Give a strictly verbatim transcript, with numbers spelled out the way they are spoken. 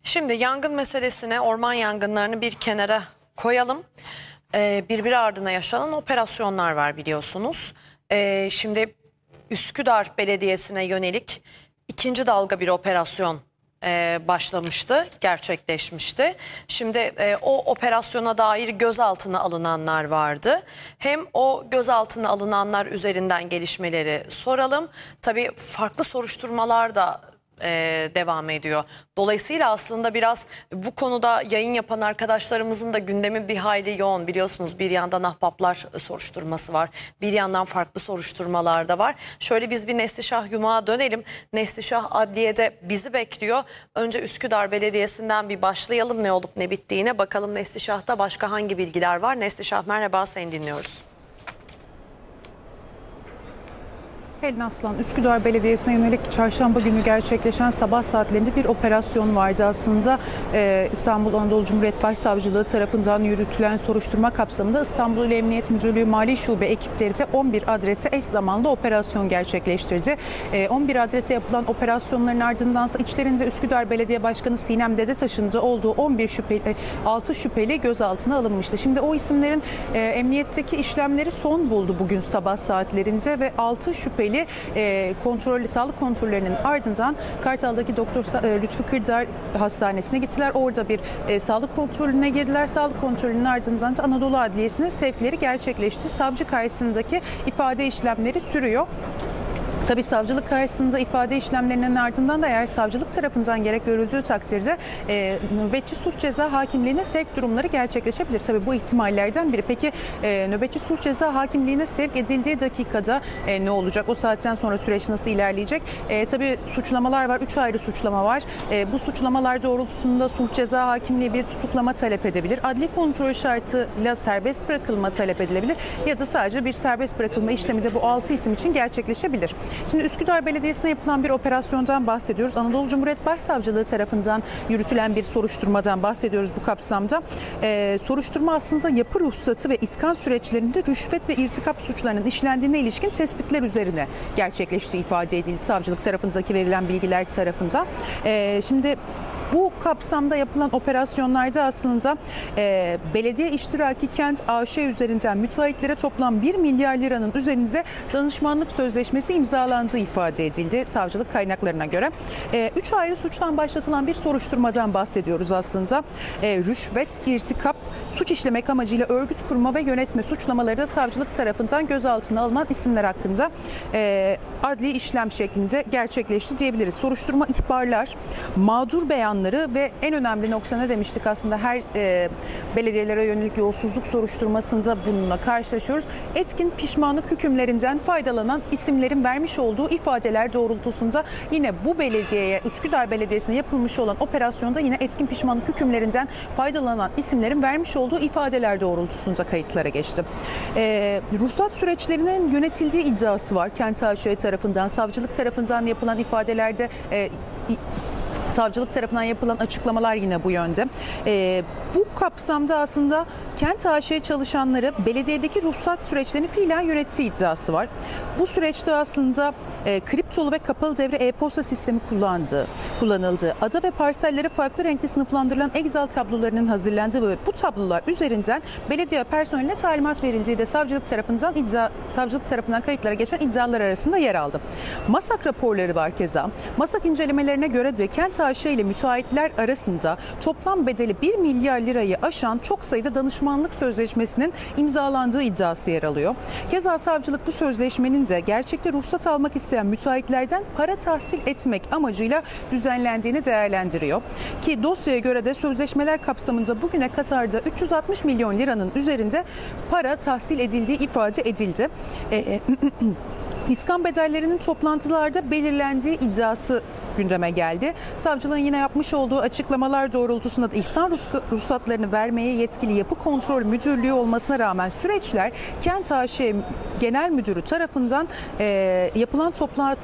Şimdi yangın meselesine, orman yangınlarını bir kenara koyalım. Ee, birbiri ardına yaşanan operasyonlar var biliyorsunuz. Ee, şimdi Üsküdar Belediyesi'ne yönelik ikinci dalga bir operasyon e, başlamıştı, gerçekleşmişti. Şimdi e, o operasyona dair gözaltına alınanlar vardı. Hem o gözaltına alınanlar üzerinden gelişmeleri soralım. Tabii farklı soruşturmalar da e, devam ediyor. Dolayısıyla aslında biraz bu konuda yayın yapan arkadaşlarımızın da gündemi bir hayli yoğun. Biliyorsunuz bir yandan ahbaplar soruşturması var. Bir yandan farklı soruşturmalar da var. Şöyle biz bir Neslişah Yumak'a dönelim. Neslişah Adliye'de bizi bekliyor. Önce Üsküdar Belediyesi'nden bir başlayalım, ne olup ne bittiğine bakalım. Neslişah'ta başka hangi bilgiler var? Neslişah merhaba, seni dinliyoruz. Pelin Aslan, Üsküdar Belediyesi'ne yönelik çarşamba günü gerçekleşen sabah saatlerinde bir operasyon vardı aslında. Ee, İstanbul Anadolu Cumhuriyet Başsavcılığı tarafından yürütülen soruşturma kapsamında İstanbul İl Emniyet Müdürlüğü Mali Şube ekipleri de on bir adrese eş zamanlı operasyon gerçekleştirdi. Ee, on bir adrese yapılan operasyonların ardındansa içlerinde Üsküdar Belediye Başkanı Sinem Dedetaş'ın da olduğu on bir şüpheli, altı şüpheli gözaltına alınmıştı. Şimdi o isimlerin e, emniyetteki işlemleri son buldu bugün sabah saatlerinde ve altı şüpheli E, kontrol, sağlık kontrollerinin ardından Kartal'daki Doktor Lütfü Kırdar Hastanesi'ne gittiler. Orada bir e, sağlık kontrolüne girdiler. Sağlık kontrolünün ardından da Anadolu Adliyesi'ne sevkleri gerçekleşti. Savcı karşısındaki ifade işlemleri sürüyor. Tabii savcılık karşısında ifade işlemlerinin ardından da eğer savcılık tarafından gerek görüldüğü takdirde e, nöbetçi suç ceza hakimliğine sevk durumları gerçekleşebilir. Tabii bu ihtimallerden biri. Peki e, nöbetçi suç ceza hakimliğine sevk edildiği dakikada e, ne olacak? O saatten sonra süreç nasıl ilerleyecek? E, tabii suçlamalar var. Üç ayrı suçlama var. E, bu suçlamalar doğrultusunda suç ceza hakimliği bir tutuklama talep edebilir. Adli kontrol şartıyla serbest bırakılma talep edilebilir. Ya da sadece bir serbest bırakılma işlemi de bu altı isim için gerçekleşebilir. Şimdi Üsküdar Belediyesi'ne yapılan bir operasyondan bahsediyoruz. Anadolu Cumhuriyet Başsavcılığı tarafından yürütülen bir soruşturmadan bahsediyoruz bu kapsamda. Ee, soruşturma aslında yapı ruhsatı ve iskan süreçlerinde rüşvet ve irtikap suçlarının işlendiğine ilişkin tespitler üzerine gerçekleştiği ifade edildi savcılık tarafındaki verilen bilgiler tarafından. Ee, şimdi bu kapsamda yapılan operasyonlarda aslında e, belediye iştiraki Kent A Ş üzerinden müteahhitlere toplam bir milyar liranın üzerinde danışmanlık sözleşmesi imzalandığı ifade edildi savcılık kaynaklarına göre. E, üç ayrı suçtan başlatılan bir soruşturmadan bahsediyoruz aslında. E, rüşvet, irtikap, suç işlemek amacıyla örgüt kurma ve yönetme suçlamaları da savcılık tarafından gözaltına alınan isimler hakkında e, adli işlem şeklinde gerçekleşti diyebiliriz. Soruşturma ihbarlar, mağdur beyanları ve en önemli nokta ne demiştik aslında her e, belediyelere yönelik yolsuzluk soruşturmasında bununla karşılaşıyoruz. Etkin pişmanlık hükümlerinden faydalanan isimlerin vermiş olduğu ifadeler doğrultusunda yine bu belediyeye, Üsküdar Belediyesi'ne yapılmış olan operasyonda yine etkin pişmanlık hükümlerinden faydalanan isimlerin vermiş olduğu ifadeler doğrultusunda kayıtlara geçti. E, ruhsat süreçlerinin yönetildiği iddiası var Kent A Ş tarafından, savcılık tarafından yapılan ifadelerde e, savcılık tarafından yapılan açıklamalar yine bu yönde. E, bu kapsamda aslında Kent A Ş çalışanları belediyedeki ruhsat süreçlerini fiilen yönettiği iddiası var. Bu süreçte aslında e, kriptolu ve kapalı devre e-posta sistemi kullandığı, kullanıldığı, ada ve parsellere farklı renkli sınıflandırılan Excel tablolarının hazırlandığı ve bu tablolar üzerinden belediye personeline talimat verildiği de savcılık tarafından iddia, savcılık tarafından kayıtlara geçen iddialar arasında yer aldı. MASAK raporları var keza. MASAK incelemelerine göre de Kent A Ş ile müteahhitler arasında toplam bedeli bir milyar lirayı aşan çok sayıda danışmanlık sözleşmesinin imzalandığı iddiası yer alıyor. Keza savcılık bu sözleşmenin de gerçekte ruhsat almak isteyen müteahhitlerden para tahsil etmek amacıyla düzenlendiğini değerlendiriyor. Ki dosyaya göre de sözleşmeler kapsamında bugüne Katar'da üç yüz altmış milyon liranın üzerinde para tahsil edildiği ifade edildi. E, İskan bedellerinin toplantılarda belirlendiği iddiası gündeme geldi. Savcılığın yine yapmış olduğu açıklamalar doğrultusunda da ihsan ruhsatlarını vermeye yetkili Yapı Kontrol Müdürlüğü olmasına rağmen süreçler Kent A Ş Genel Müdürü tarafından e, yapılan toplantı